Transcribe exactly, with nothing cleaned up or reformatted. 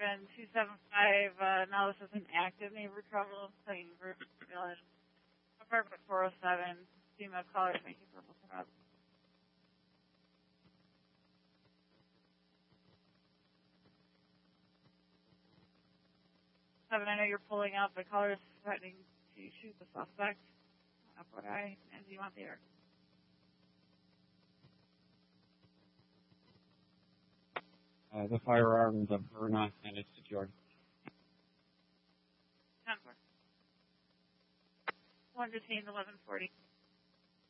seven two seven five. Uh, now this is an active neighbor trouble. Playing Village. Apartment four oh seven. Female caller. Thank you for looking up. Seven, I know you're pulling up. The caller is threatening to shoot the suspect. F Y I, and do you want the air? Uh, the firearms of Verna and it's secured. ten four. one fifteen, eleven forty.